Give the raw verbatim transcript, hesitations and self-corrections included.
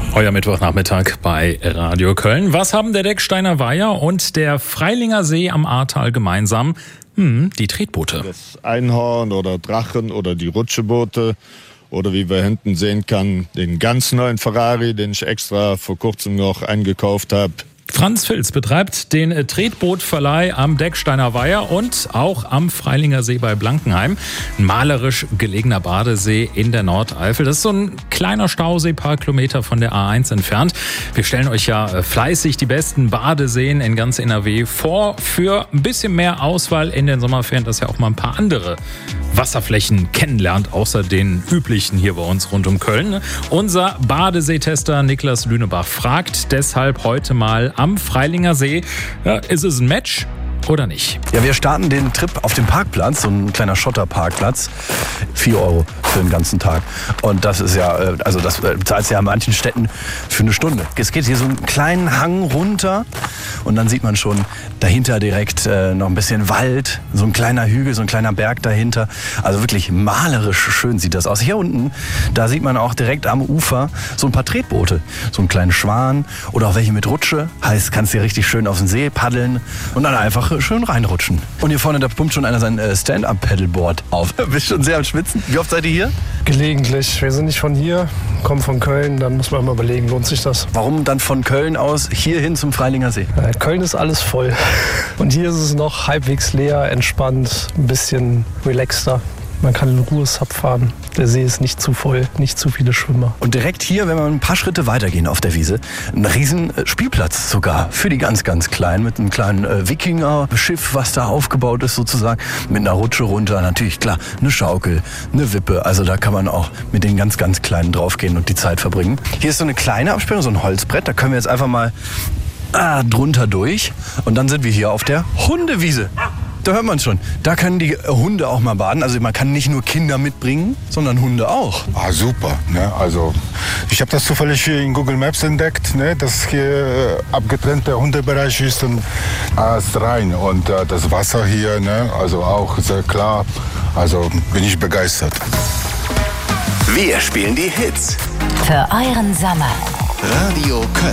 Euer Mittwochnachmittag bei Radio Köln. Was haben der Decksteiner Weiher und der Freilinger See am Ahrtal gemeinsam? Hm, die Tretboote. Das Einhorn oder Drachen oder die Rutscheboote. Oder wie wir hinten sehen kann, den ganz neuen Ferrari, den ich extra vor kurzem noch eingekauft habe. Franz Filz betreibt den Tretbootverleih am Decksteiner Weiher und auch am Freilinger See bei Blankenheim. Ein malerisch gelegener Badesee in der Nordeifel. Das ist so ein kleiner Stausee, paar Kilometer von der A eins entfernt. Wir stellen euch ja fleißig die besten Badeseen in ganz N R W vor. Für ein bisschen mehr Auswahl in den Sommerferien, dass ihr auch mal ein paar andere Wasserflächen kennenlernt, außer den üblichen hier bei uns rund um Köln. Unser Badeseetester Niklas Lünebach fragt deshalb heute mal am Freilinger See, ja, ist es ein Match oder nicht? Ja, wir starten den Trip auf dem Parkplatz, so ein kleiner Schotterparkplatz. vier Euro für den ganzen Tag. Und das ist ja, also das zahlt ja in manchen Städten für eine Stunde. Es geht hier so einen kleinen Hang runter und dann sieht man schon dahinter direkt äh, noch ein bisschen Wald, so ein kleiner Hügel, so ein kleiner Berg dahinter. Also wirklich malerisch schön sieht das aus. Hier unten, da sieht man auch direkt am Ufer so ein paar Tretboote. So einen kleinen Schwan oder auch welche mit Rutsche. Heißt, kannst du richtig schön auf den See paddeln und dann einfach schön reinrutschen. Und hier vorne, da pumpt schon einer sein Stand-Up-Paddleboard auf. Bist schon sehr am Schwitzen. Wie oft seid ihr hier? Gelegentlich. Wir sind nicht von hier, kommen von Köln. Dann muss man mal überlegen, lohnt sich das? Warum dann von Köln aus hier hin zum Freilinger See? Ja, Köln ist alles voll. Und hier ist es noch halbwegs leer, entspannt, ein bisschen relaxter. Man kann in Ruhe Sub fahren. Der See ist nicht zu voll, nicht zu viele Schwimmer. Und direkt hier, wenn wir ein paar Schritte weitergehen auf der Wiese, ein riesen Spielplatz sogar für die ganz, ganz Kleinen. Mit einem kleinen äh, Wikinger-Schiff, was da aufgebaut ist sozusagen. Mit einer Rutsche runter, natürlich klar, eine Schaukel, eine Wippe. Also da kann man auch mit den ganz, ganz Kleinen draufgehen und die Zeit verbringen. Hier ist so eine kleine Absperrung, so ein Holzbrett. Da können wir jetzt einfach mal ah, drunter durch. Und dann sind wir hier auf der Hundewiese. Da hört man es schon. Da können die Hunde auch mal baden. Also man kann nicht nur Kinder mitbringen, sondern Hunde auch. Ah, super. Ne? Also ich habe das zufällig in Google Maps entdeckt, ne? Dass hier äh, abgetrennt der Hundebereich ist und alles rein. Und äh, das Wasser hier, ne? Also auch sehr klar. Also bin ich begeistert. Wir spielen die Hits für euren Sommer. Radio Köln.